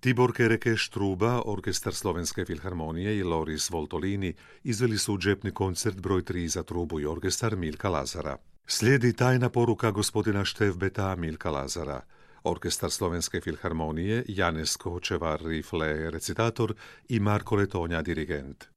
Tibor Kerekeš Truba, orkestar Slovenske filharmonije i Loris Voltolini izveli su džepni koncert broj 3 za trubu i orkestar Milka Lazara. Slijedi tajna poruka gospodina Štefbeta Milka Lazara. Orkestar Slovenske filharmonije, Janez Kočevar Rifle recitator i Marko Letonja dirigent.